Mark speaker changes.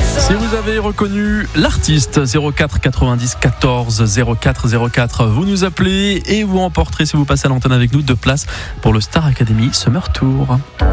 Speaker 1: Si vous avez reconnu l'artiste, 04 90 14 04 04, vous nous appelez et vous emporterez, si vous passez à l'antenne avec nous, 2 places pour le Star Academy Summer Tour.